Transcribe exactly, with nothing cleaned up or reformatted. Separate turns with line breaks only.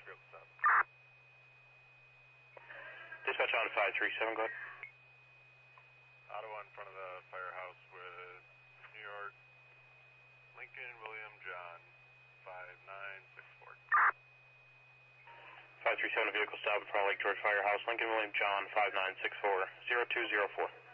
Vehicle stop.
Dispatch on five three seven, go ahead.
Ottawa in front of the firehouse with New York, Lincoln, William, John, five nine six four.
five three seven, vehicle stop in front of Lake George Firehouse, Lincoln, William, John, five nine six four, zero two zero four.